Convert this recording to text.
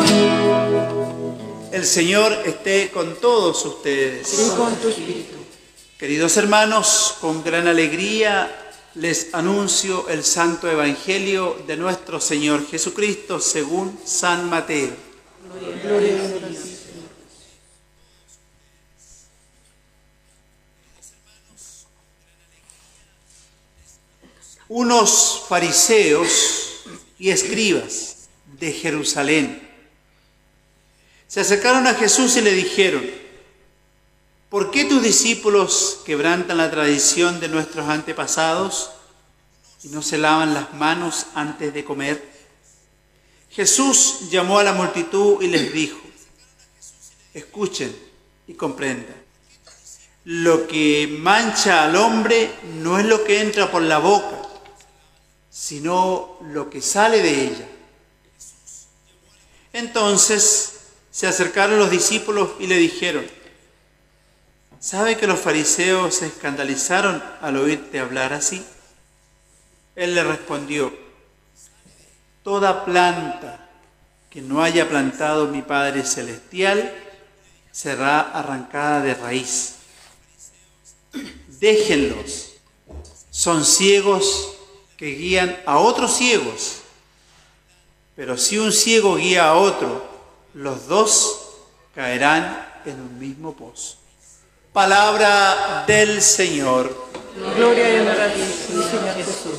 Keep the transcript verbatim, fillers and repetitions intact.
El Señor esté con todos ustedes. Y con tu espíritu. Queridos hermanos, con gran alegría les anuncio el Santo Evangelio de nuestro Señor Jesucristo según San Mateo. Gloria a Dios. Unos fariseos y escribas de Jerusalén se acercaron a Jesús y le dijeron: ¿por qué tus discípulos quebrantan la tradición de nuestros antepasados y no se lavan las manos antes de comer? Jesús llamó a la multitud y les dijo: escuchen y comprendan. Lo que mancha al hombre no es lo que entra por la boca, sino lo que sale de ella. Entonces se acercaron los discípulos y le dijeron: ¿sabe que los fariseos se escandalizaron al oírte hablar así? Él le respondió: toda planta que no haya plantado mi Padre Celestial será arrancada de raíz. Déjenlos, son ciegos que guían a otros ciegos. Pero si un ciego guía a otro, los dos caerán en un mismo pozo. Palabra del Señor. Gloria y honor a ti, Señor Jesús.